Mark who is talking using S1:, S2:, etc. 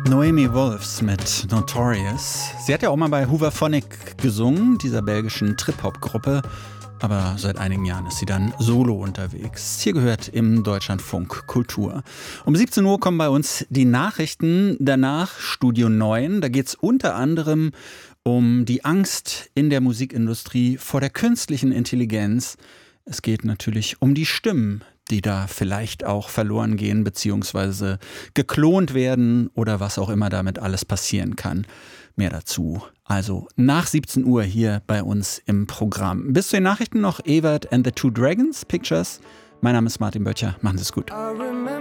S1: Noemi Wolfs mit Notorious. Sie hat ja auch mal bei Hooverphonic gesungen, dieser belgischen Trip-Hop-Gruppe. Aber seit einigen Jahren ist sie dann solo unterwegs. Hier gehört im Deutschlandfunk Kultur. Um 17 Uhr kommen bei uns die Nachrichten. Danach Studio 9. Da geht es unter anderem um die Angst in der Musikindustrie vor der künstlichen Intelligenz. Es geht natürlich um die Stimmen, die da vielleicht auch verloren gehen bzw. geklont werden oder was auch immer damit alles passieren kann. Mehr dazu also nach 17 Uhr hier bei uns im Programm. Bis zu den Nachrichten noch Evert and the Two Dragons Pictures. Mein Name ist Martin Böttcher. Machen Sie es gut.